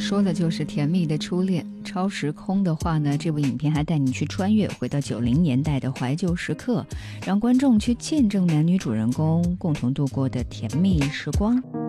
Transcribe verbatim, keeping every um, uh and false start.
说的就是甜蜜的初恋。超时空的话呢，这部影片还带你去穿越，回到九零年代的怀旧时刻，让观众去见证男女主人公共同度过的甜蜜时光。